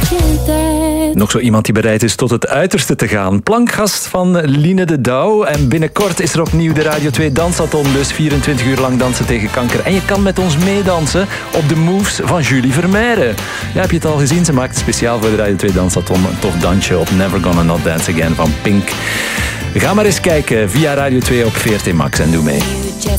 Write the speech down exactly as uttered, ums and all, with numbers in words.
Nog zo iemand die bereid is tot het uiterste te gaan. Plankgast van Line de Douw. En binnenkort is er opnieuw de Radio twee Dansathon. Dus vierentwintig uur lang dansen tegen kanker. En je kan met ons meedansen op de moves van Julie Vermeijren. Ja, heb je het al gezien? Ze maakt speciaal voor de Radio twee Dansathon een tof dansje op Never Gonna Not Dance Again van Pink. Ga maar eens kijken via Radio twee op V R T Max en doe mee.